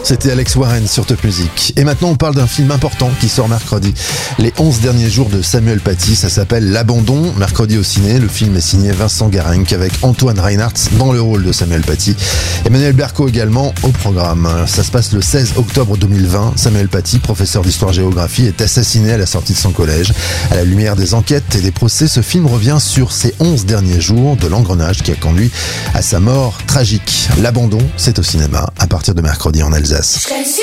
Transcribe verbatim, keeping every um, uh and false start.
C'était Alex Warren sur Top Music. Et maintenant, on parle d'un film important qui sort mercredi. Les onze derniers jours de Samuel Paty, ça s'appelle L'Abandon. Mercredi au ciné, le film est signé Vincent Garenc avec Antoine Reinhardt dans le rôle de Samuel Paty. Emmanuel Berco également au programme. Ça se passe le seize octobre deux mille vingt. Samuel Paty, professeur d'histoire-géographie, est assassiné à la sortie de son collège. À la lumière des enquêtes et des procès, ce film revient sur ces onze derniers jours de l'engrenage qui a conduit à sa mort tragique. L'Abandon, c'est au cinéma à partir de mercredi en Alsace.